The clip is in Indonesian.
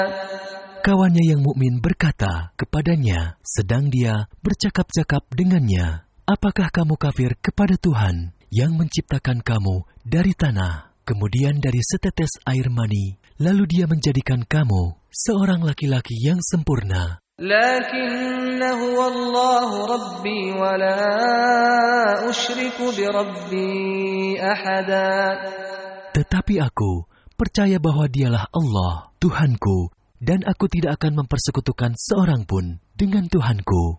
Kawannya yang mukmin berkata kepadanya, sedang dia bercakap-cakap dengannya, apakah kamu kafir kepada Tuhan yang menciptakan kamu dari tanah, kemudian dari setetes air mani, lalu dia menjadikan kamu seorang laki-laki yang sempurna. Lakinna huwa Allahu Rabbi wa la usyriku bi Rabbi ahada. Tetapi aku percaya bahwa dialah Allah, Tuhanku, dan aku tidak akan mempersekutukan seorang pun dengan Tuhanku.